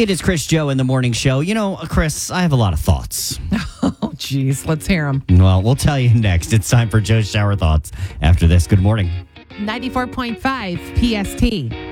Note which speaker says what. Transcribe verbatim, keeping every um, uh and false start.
Speaker 1: It is Chris Joe in the morning show. You know, Chris, I have a lot of thoughts.
Speaker 2: Oh, geez. Let's hear them.
Speaker 1: Well, we'll tell you next. It's time for Joe's Shower Thoughts after this. Good morning.
Speaker 2: ninety-four point five P S T.